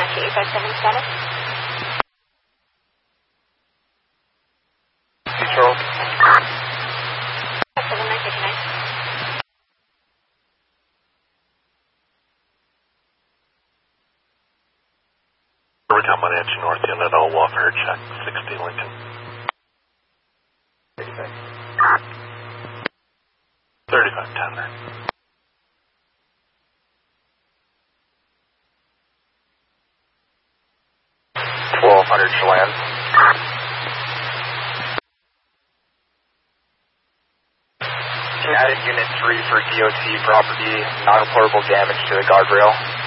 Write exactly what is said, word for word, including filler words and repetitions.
to eight five seven status. Control. seven nine six nine. Overtime on Angie North Unit, all welfare check, sixty Lincoln. thirty-five. thirty-five Tanner. twelve hundred Chelan. Added Unit three for D O T property, non-reportable damage to the guardrail.